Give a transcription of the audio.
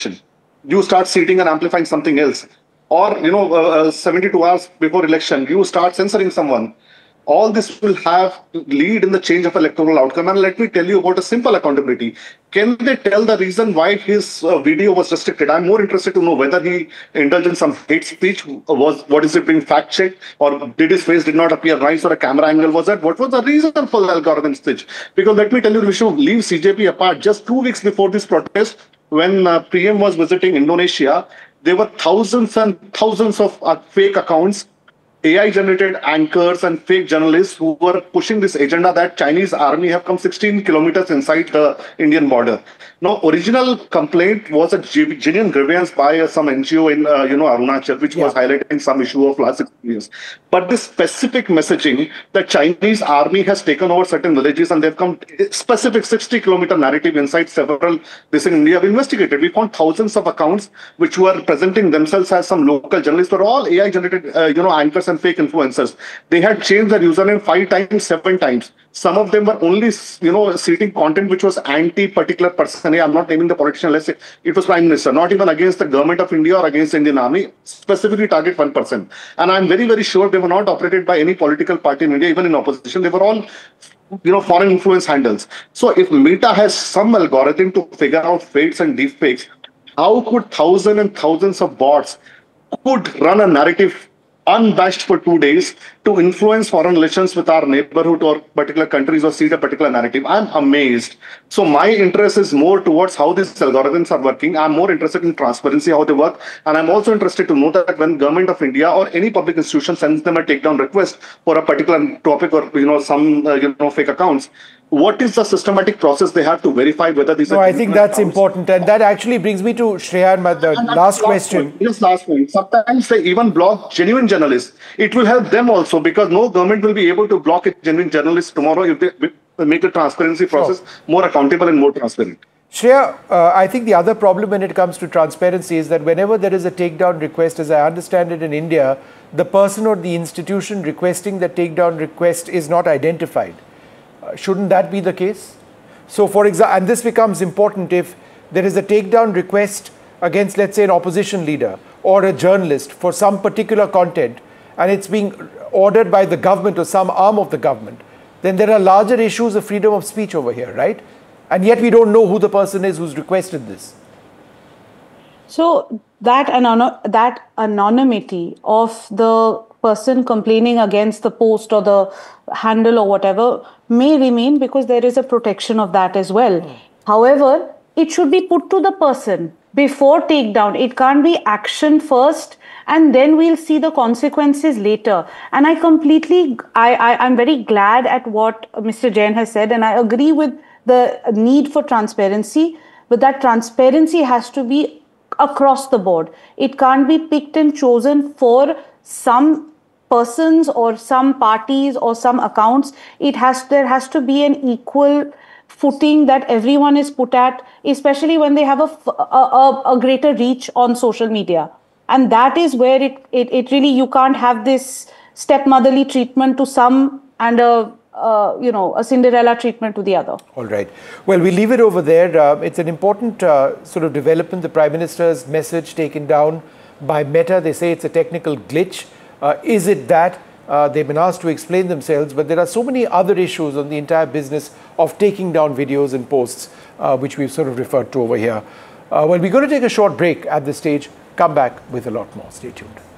you start seating and amplifying something else. Or, 72 hours before election, you start censoring someone. All this will have lead in the change of electoral outcome. And let me tell you about a simple accountability. Can they tell the reason why his video was restricted? I'm more interested to know whether he indulged in some hate speech. What is it being fact checked, or did his face did not appear nice, or a camera angle was that? What was the reason for the algorithm switch? Because let me tell you, Vishu, leave CJP apart. Just 2 weeks before this protest, when PM was visiting Indonesia, there were thousands and thousands of fake accounts, AI-generated anchors and fake journalists who were pushing this agenda that Chinese army have come 16 kilometers inside the Indian border. Now, original complaint was a genuine grievance by some NGO in Arunachal, which was highlighting some issue of last 6 years. But this specific messaging that Chinese army has taken over certain villages and they've come specific 60-kilometer narrative inside several this in India. We investigated. We found thousands of accounts which were presenting themselves as some local journalists, were all AI-generated anchors and fake influencers. They had changed their username 5 times, 7 times. Some of them were only, seating content which was anti-particular person. I'm not naming the politician. Let's say it was Prime Minister, not even against the government of India or against the Indian Army, specifically target one person. And I'm very, very sure they were not operated by any political party in India, even in opposition. They were all, foreign influence handles. So if Meta has some algorithm to figure out fakes and deepfakes, how could thousands and thousands of bots could run a narrative unabashed for 2 days to influence foreign relations with our neighborhood or particular countries or seed a particular narrative? I'm amazed. So my interest is more towards how these algorithms are working. I'm more interested in transparency, how they work. And I'm also interested to know that when government of India or any public institution sends them a takedown request for a particular topic or, some, fake accounts, what is the systematic process they have to verify whether these are... I think that's important. And that actually brings me to Shreyan, the last question. Just last point. Sometimes they even block genuine journalists. It will help them also, because no government will be able to block a genuine journalist tomorrow if they make the transparency process more accountable and more transparent. Shreya, I think the other problem when it comes to transparency is that whenever there is a takedown request, as I understand it in India, the person or the institution requesting the takedown request is not identified. Shouldn't that be the case? So, for example, and this becomes important if there is a takedown request against, let's say, an opposition leader or a journalist for some particular content, and it's being ordered by the government or some arm of the government, then there are larger issues of freedom of speech over here, right? And yet we don't know who the person is who's requested this. So that anonymity of the person complaining against the post or the handle or whatever may remain, because there is a protection of that as well. However, it should be put to the person before takedown. It can't be action first and then we'll see the consequences later. And I'm very glad at what Mr. Jain has said, and I agree with the need for transparency, but that transparency has to be across the board. It can't be picked and chosen for some persons or some parties or some accounts. There has to be an equal footing that everyone is put at, especially when they have a greater reach on social media. And that is where it really, you can't have this stepmotherly treatment to some and a Cinderella treatment to the other. All right. Well, we leave it over there. It's an important sort of development. The Prime Minister's message taken down by Meta. They say it's a technical glitch. Is it that? They've been asked to explain themselves, but there are so many other issues on the entire business of taking down videos and posts, which we've sort of referred to over here. Well, we're going to take a short break at this stage. Come back with a lot more. Stay tuned.